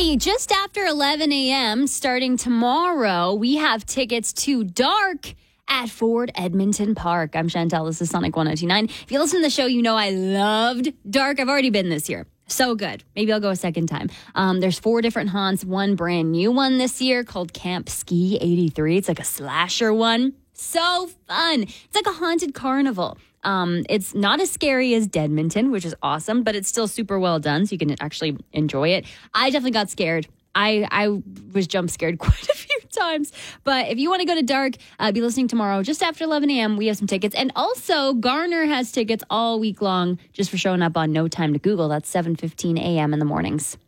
Hey, just after 11 a.m., starting tomorrow, we have tickets to Dark at Ford Edmonton Park. I'm Chantel. This is Sonic 102.9. If you listen to the show, you know I loved Dark. I've already been this year. So good. Maybe I'll go a second time. There's 4 different haunts, one brand new one this year called Camp Ski 83. It's like a slasher one. So fun. It's like a haunted carnival. It's not as scary as Deadmonton, which is awesome, but it's still super well done, so you can actually enjoy it. I definitely got scared. I was jump scared quite a few times. But if you want to go to Dark, be listening tomorrow just after 11 a.m. We have some tickets. And also, Garner has tickets all week long just for showing up on No Time to Google. That's 7:15 a.m. in the mornings.